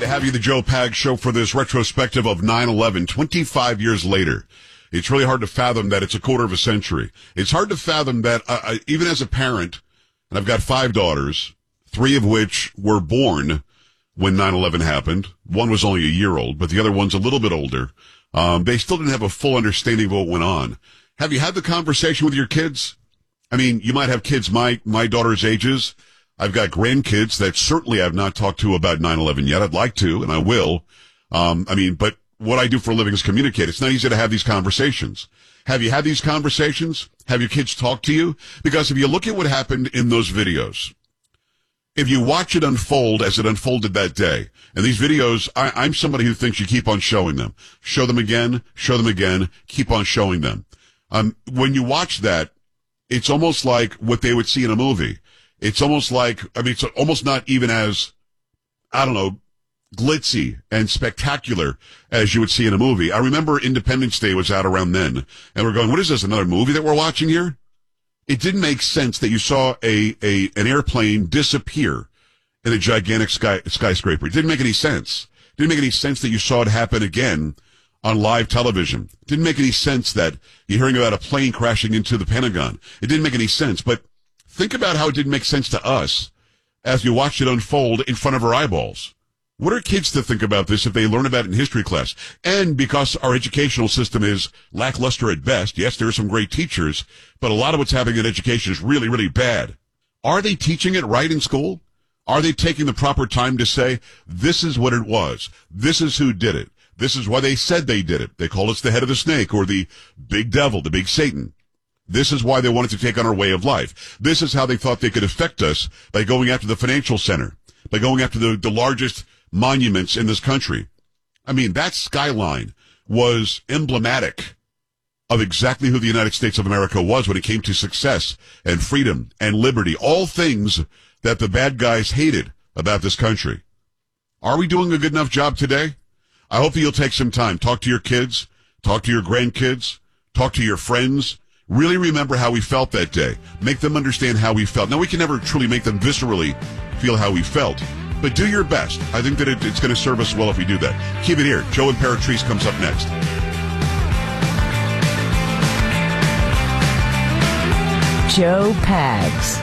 to have you, the Joe Pag Show, for this retrospective of 9/11, 25 years later. It's really hard to fathom that it's a quarter of a century. It's hard to fathom that, even as a parent, and I've got 5 daughters, 3 of which were born when 9/11 happened. One was only a year old, but the other one's a little bit older. They still didn't have a full understanding of what went on. Have you had the conversation with your kids? I mean, you might have kids my daughter's ages. I've got grandkids that certainly I've not talked to about 9/11 yet. I'd like to, and I will. But what I do for a living is communicate. It's not easy to have these conversations. Have you had these conversations? Have your kids talked to you? Because if you look at what happened in those videos, if you watch it unfold as it unfolded that day, and these videos, I'm somebody who thinks you keep on showing them. Show them again, keep on showing them. When you watch that, it's almost like what they would see in a movie. It's almost like, it's almost not even as, glitzy and spectacular as you would see in a movie. I remember Independence Day was out around then, and we're going, what is this, another movie that we're watching here? It didn't make sense that you saw an airplane disappear in a gigantic skyscraper. It didn't make any sense. It didn't make any sense that you saw it happen again on live television. It didn't make any sense that you're hearing about a plane crashing into the Pentagon. It didn't make any sense. But think about how it didn't make sense to us as you watched it unfold in front of our eyeballs. What are kids to think about this if they learn about it in history class? And because our educational system is lackluster at best, yes, there are some great teachers, but a lot of what's happening in education is really, really bad. Are they teaching it right in school? Are they taking the proper time to say, this is what it was, this is who did it, this is why they said they did it? They call us the head of the snake or the big devil, the big Satan. This is why they wanted to take on our way of life. This is how they thought they could affect us, by going after the financial center, by going after the largest monuments in this country. That skyline was emblematic of exactly who the United States of America was when it came to success and freedom and liberty, all things that the bad guys hated about this country. Are we doing a good enough job today? I hope that you'll take some time. Talk to your kids, talk to your grandkids, talk to your friends. Really remember how we felt that day. Make them understand how we felt. Now, we can never truly make them viscerally feel how we felt, but do your best. I think that it's going to serve us well if we do that. Keep it here. Joe Imperatrice comes up next. Joe Pags.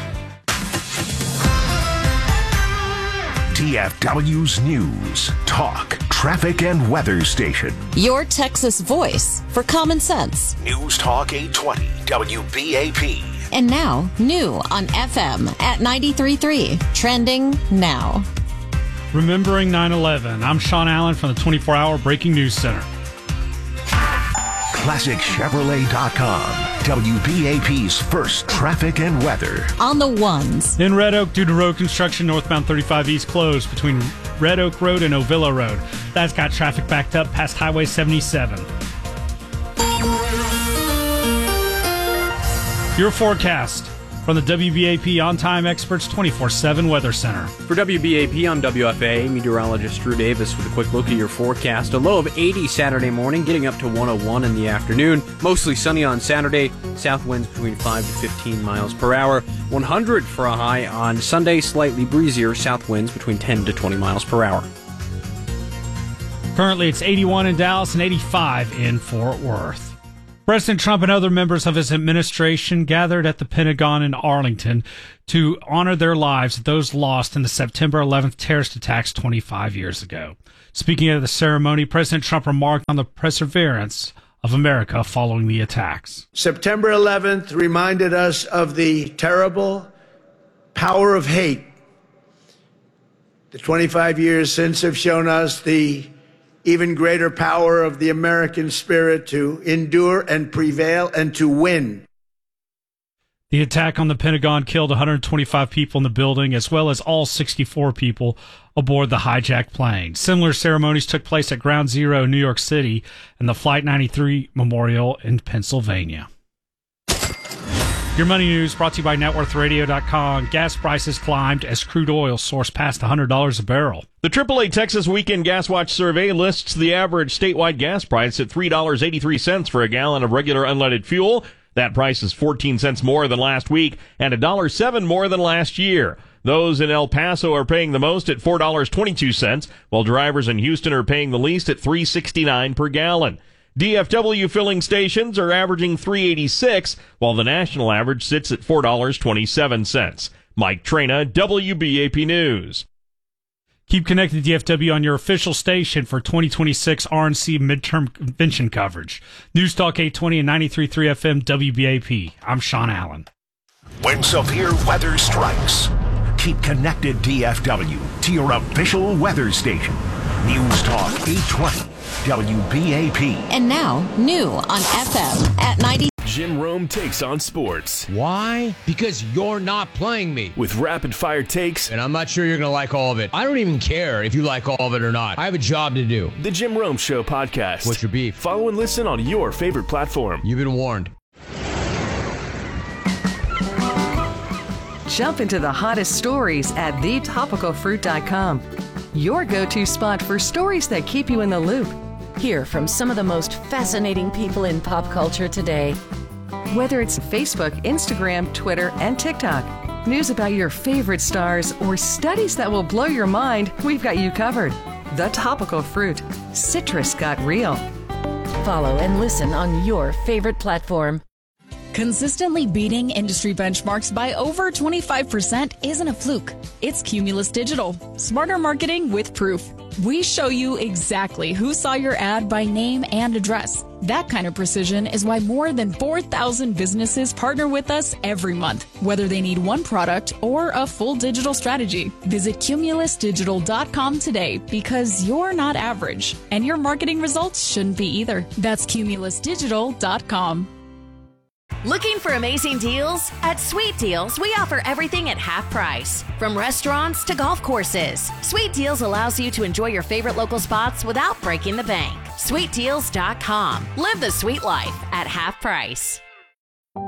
TFW's News, Talk, Traffic and Weather Station. Your Texas voice for common sense. News Talk 820 WBAP. And now, new on FM at 93.3. Trending now. Remembering 9/11. I'm Sean Allen from the 24-Hour Breaking News Center. ClassicChevrolet.com. WBAP's first traffic and weather. On the ones. In Red Oak, due to road construction, northbound 35 East closed between Red Oak Road and Ovilla Road. That's got traffic backed up past Highway 77. Your forecast from the WBAP On-Time Experts 24/7 Weather Center. For WBAP, I'm WFA meteorologist Drew Davis with a quick look at your forecast. A low of 80 Saturday morning, getting up to 101 in the afternoon. Mostly sunny on Saturday. South winds between 5 to 15 miles per hour. 100 for a high on Sunday. Slightly breezier. South winds between 10 to 20 miles per hour. Currently, it's 81 in Dallas and 85 in Fort Worth. President Trump and other members of his administration gathered at the Pentagon in Arlington to honor their lives of those lost in the September 11th terrorist attacks 25 years ago. Speaking at the ceremony, President Trump remarked on the perseverance of America following the attacks. September 11th reminded us of the terrible power of hate. The 25 years since have shown us the even greater power of the American spirit to endure and prevail and to win. The attack on the Pentagon killed 125 people in the building, as well as all 64 people aboard the hijacked plane. Similar ceremonies took place at Ground Zero in New York City and the Flight 93 Memorial in Pennsylvania. Your money news brought to you by NetWorthRadio.com. Gas prices climbed as crude oil soared past $100 a barrel. The AAA Texas Weekend Gas Watch survey lists the average statewide gas price at $3.83 for a gallon of regular unleaded fuel. That price is 14 cents more than last week and $1.07 more than last year. Those in El Paso are paying the most at $4.22, while drivers in Houston are paying the least at $3.69 per gallon. DFW filling stations are averaging $3.86, while the national average sits at $4.27. Mike Trina, WBAP News. Keep connected to DFW on your official station for 2026 RNC midterm convention coverage. News Talk 820 and 93.3 FM WBAP. I'm Sean Allen. When severe weather strikes, keep connected DFW to your official weather station. News Talk 820 WBAP. And now, new on FM at 90. Jim Rome takes on sports. Why? Because you're not playing me. With rapid fire takes. And I'm not sure you're going to like all of it. I don't even care if you like all of it or not. I have a job to do. The Jim Rome Show podcast. What's your beef? Follow and listen on your favorite platform. You've been warned. Jump into the hottest stories at thetopicalfruit.com. Your go-to spot for stories that keep you in the loop. Hear from some of the most fascinating people in pop culture today. Whether it's Facebook, Instagram, Twitter, and TikTok, news about your favorite stars, or studies that will blow your mind, we've got you covered. The Topical Fruit. Citrus got real. Follow and listen on your favorite platform. Consistently beating industry benchmarks by over 25% isn't a fluke. It's Cumulus Digital. Smarter marketing with proof. We show you exactly who saw your ad by name and address. That kind of precision is why more than 4,000 businesses partner with us every month, whether they need one product or a full digital strategy. Visit cumulusdigital.com today because you're not average, and your marketing results shouldn't be either. That's cumulusdigital.com. Looking for amazing deals? At Sweet Deals, we offer everything at half price. From restaurants to golf courses, Sweet Deals allows you to enjoy your favorite local spots without breaking the bank. SweetDeals.com. Live the sweet life at half price.